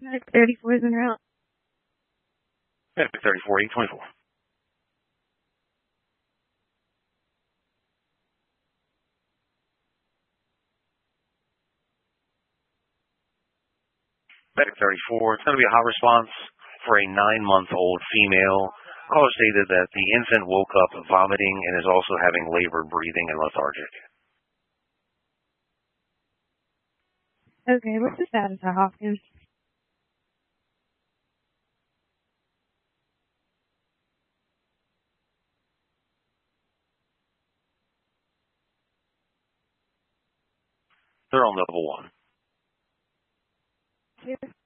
Medic 34 is en route. Medic 34, 824. Medic 34, it's going to be a hot response for a 9-month-old female. Caller stated that the infant woke up vomiting and is also having labored breathing and lethargic. Okay, what's the status at Hopkins? They're on level 1. Here.